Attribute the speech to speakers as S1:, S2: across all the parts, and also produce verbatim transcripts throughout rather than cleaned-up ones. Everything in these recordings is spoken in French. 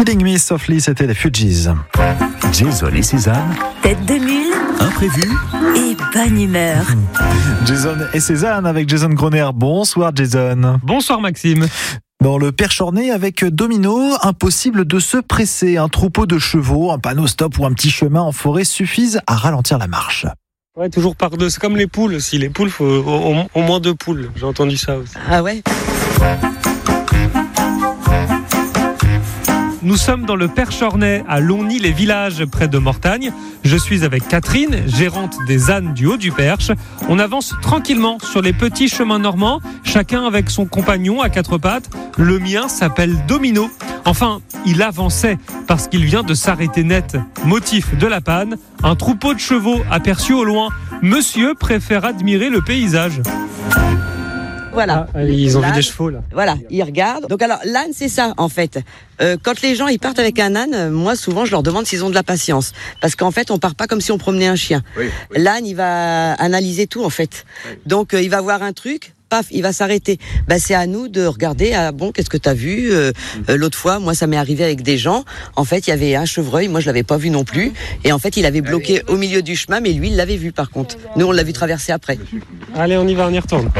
S1: Killing Me Softly, c'était les Fugees.
S2: Jason et Cézanne.
S3: Tête de mule.
S2: Imprévu.
S3: Et bonne humeur.
S1: Jason et Cézanne avec Jason Groner. Bonsoir Jason.
S4: Bonsoir Maxime.
S1: Dans le Perchornay avec Domino, impossible de se presser. Un troupeau de chevaux, un panneau stop ou un petit chemin en forêt suffisent à ralentir la marche.
S4: Ouais, toujours par deux. C'est comme les poules aussi. Les poules, faut au, au, au moins deux poules. J'ai entendu ça aussi.
S3: Ah ouais.
S4: Nous sommes dans le Perchornay, à Longny-les-Villages, près de Mortagne. Je suis avec Catherine, gérante des ânes du Haut du Perche. On avance tranquillement sur les petits chemins normands, chacun avec son compagnon à quatre pattes. Le mien s'appelle Domino. Enfin, il avançait parce qu'il vient de s'arrêter net. Motif de la panne, un troupeau de chevaux aperçu au loin. Monsieur préfère admirer le paysage.
S3: Voilà.
S4: Ah, ils ont
S3: l'âne,
S4: vu des chevaux là.
S3: Voilà, ils regardent. Donc alors l'âne c'est ça en fait. Euh, quand les gens ils partent avec un âne, moi souvent je leur demande s'ils ont de la patience, parce qu'en fait on part pas comme si on promenait un chien. Oui, oui. L'âne il va analyser tout en fait. Oui. Donc euh, il va voir un truc. Paf, il va s'arrêter. Ben, c'est à nous de regarder. Ah bon, qu'est-ce que t'as vu euh, euh, l'autre fois, moi, ça m'est arrivé avec des gens. En fait, il y avait un chevreuil. Moi, je l'avais pas vu non plus. Et en fait, il avait bloqué au milieu du chemin, mais lui, il l'avait vu par contre. Nous, on l'a vu traverser après.
S4: Allez, on y va, on y retourne.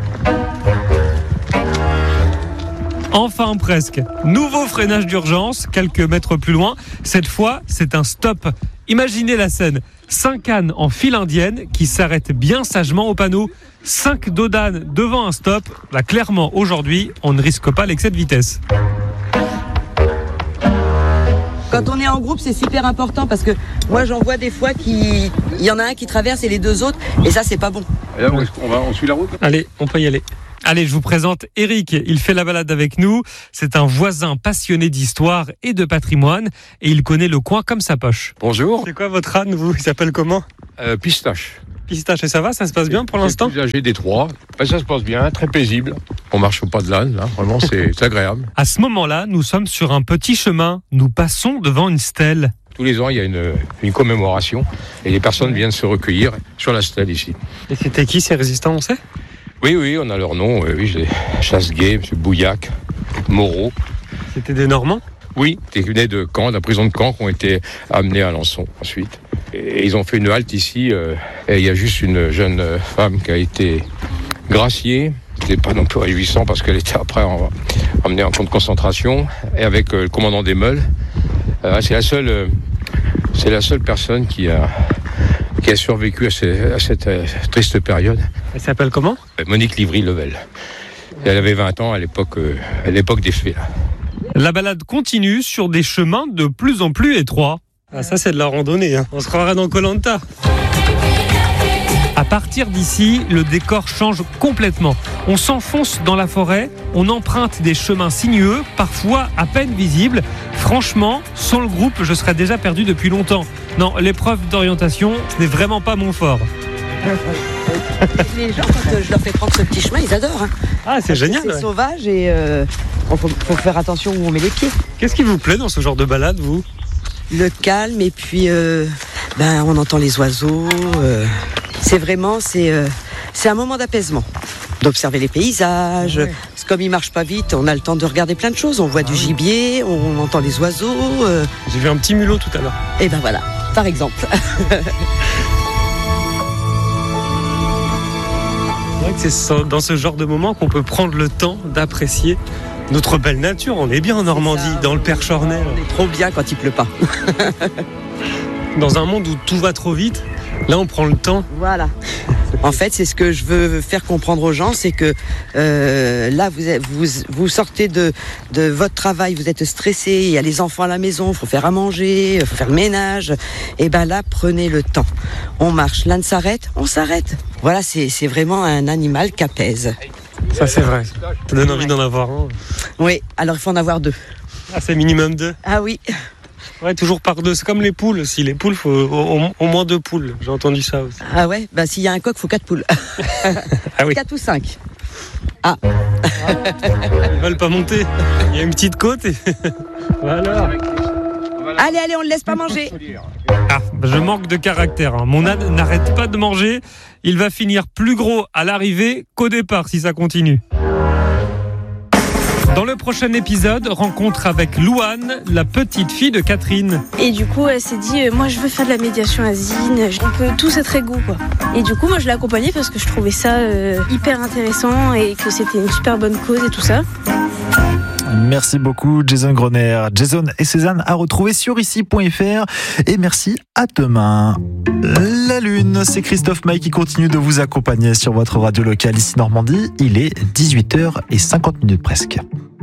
S4: Enfin presque. Nouveau freinage d'urgence, quelques mètres plus loin. Cette fois, c'est un stop. Imaginez la scène. Cinq ânes en file indienne qui s'arrêtent bien sagement au panneau. Cinq dos d'âne devant un stop. Là, clairement, aujourd'hui, on ne risque pas l'excès de vitesse.
S3: Quand on est en groupe, c'est super important parce que moi, j'en vois des fois qui, il y en a un qui traverse et les deux autres, et ça, c'est pas bon.
S5: Et là, on va, on suit la route.
S4: Allez, on peut y aller. Allez, je vous présente Eric. Il fait la balade avec nous. C'est un voisin passionné d'histoire et de patrimoine et il connaît le coin comme sa poche.
S5: Bonjour.
S4: C'est quoi votre âne, vous ? Il s'appelle comment ?
S5: euh, Pistache.
S4: Pistache, et ça va ? Ça se passe bien pour l'instant ?
S5: C'est le plus âgé des trois. Ben, ça se passe bien, très paisible. On marche au pas de l'âne, là. Vraiment, c'est, c'est agréable.
S4: À ce moment-là, nous sommes sur un petit chemin. Nous passons devant une stèle.
S5: Tous les ans, il y a une, une commémoration et les personnes viennent se recueillir sur la stèle ici.
S4: Et c'était qui ces résistants, on sait ?
S5: Oui, oui, on a leur nom. Oui, j'ai Chasseguet, M. Bouillac, Moreau.
S4: C'était des Normands ?
S5: Oui, ils venaient de Caen, de la prison de Caen, qui ont été amenés à Alençon ensuite. Et ils ont fait une halte ici. Euh, et il y a juste une jeune femme qui a été graciée. C'était pas non plus réjouissant parce qu'elle était après en, emmenée en camp de concentration. Et avec euh, le commandant des Meules, euh, c'est la seule, euh, c'est la seule personne qui a, qui a survécu à, ces, à cette euh, triste période.
S4: Elle s'appelle comment ?
S5: Monique Livry-Level. Elle avait vingt ans à l'époque, euh, à l'époque des faits. Là.
S4: La balade continue sur des chemins de plus en plus étroits. Ah, ça, c'est de la randonnée. Hein. On se croirait dans Koh-Lanta. À partir d'ici, le décor change complètement. On s'enfonce dans la forêt, on emprunte des chemins sinueux, parfois à peine visibles. Franchement, sans le groupe, je serais déjà perdu depuis longtemps. Non, l'épreuve d'orientation, ce n'est vraiment pas mon fort.
S3: Les gens, quand je leur fais prendre ce petit chemin, ils adorent. Hein.
S4: Ah, c'est génial.
S3: C'est
S4: ouais.
S3: sauvage et euh, il faut, faut faire attention où on met les pieds.
S4: Qu'est-ce qui vous plaît dans ce genre de balade, vous ?
S3: Le calme et puis euh, ben, on entend les oiseaux. Euh, c'est vraiment c'est, euh, c'est un moment d'apaisement. D'observer les paysages. Ouais. Comme ils marchent pas vite, on a le temps de regarder plein de choses. On voit ah, du oui. gibier, on entend les oiseaux. Euh...
S4: J'ai vu un petit mulot tout à l'heure.
S3: Et ben voilà, par exemple.
S4: C'est dans ce genre de moment qu'on peut prendre le temps d'apprécier notre belle nature. On est bien en Normandie, ça, dans le Perchornay.
S3: On est trop bien quand il pleut pas.
S4: Dans un monde où tout va trop vite, là on prend le temps.
S3: Voilà. En fait, c'est ce que je veux faire comprendre aux gens, c'est que euh, là, vous, êtes, vous, vous sortez de, de votre travail, vous êtes stressé, il y a les enfants à la maison, il faut faire à manger, il faut faire le ménage. Et ben là, prenez le temps. On marche, l'âne s'arrête, on s'arrête. Voilà, c'est, c'est vraiment un animal qui apaise.
S4: Ça, c'est vrai. Ça donne envie d'en avoir un.
S3: Oui, alors il faut en avoir deux.
S4: Ah, c'est minimum deux.
S3: Ah oui.
S4: Ouais, toujours par deux. C'est comme les poules aussi. Les poules, il faut au, au moins deux poules. J'ai entendu ça aussi.
S3: Ah ouais, bah s'il y a un coq, il faut quatre poules. Ah oui. Quatre ou cinq. Ah.
S4: Ils veulent pas monter. Il y a une petite côte. Et... voilà.
S3: Allez, allez, on ne le laisse pas manger.
S4: Ah, je manque de caractère. Hein. Mon âne n'arrête pas de manger. Il va finir plus gros à l'arrivée qu'au départ si ça continue. Dans le prochain épisode, rencontre avec Louane, la petite fille de Catherine.
S6: Et du coup, elle s'est dit, euh, moi je veux faire de la médiation asine, on peut tous être égaux, quoi. Et du coup, moi je l'ai accompagnée parce que je trouvais ça euh, hyper intéressant et que c'était une super bonne cause et tout ça.
S1: Merci beaucoup Jason Groner. Jason et Cézanne à retrouver sur ici point f r et merci, à demain. La Lune, c'est Christophe Maé qui continue de vous accompagner sur votre radio locale ici Normandie. Il est dix-huit heures cinquante presque.